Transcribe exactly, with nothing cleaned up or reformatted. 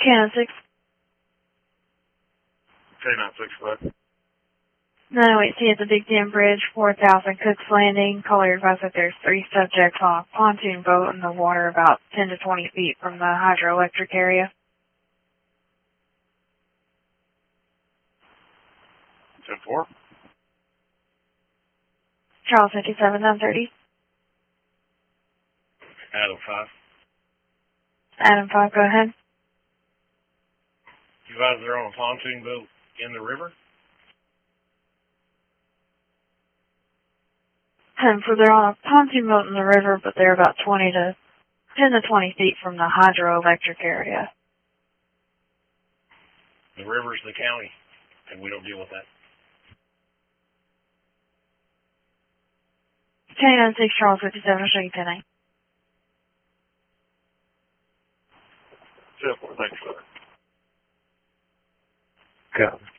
Cannon six. Cannon six, what? nine oh eight C at the Big Dam Bridge, four thousand Cook's Landing. Caller advised that there's three subjects on a pontoon boat in the water about ten to twenty feet from the hydroelectric area. ten four. Charles fifty-seven, nine thirty. Adam five. Adam five, go ahead. You guys are on a pontoon boat in the river? And so they're on a pontoon boat in the river, but they're about twenty to ten to twenty feet from the hydroelectric area. The river's the county, and we don't deal with that. Cannon six, Charles fifty-seven, I'll show you ten eight. Simple, thanks, sir. Go.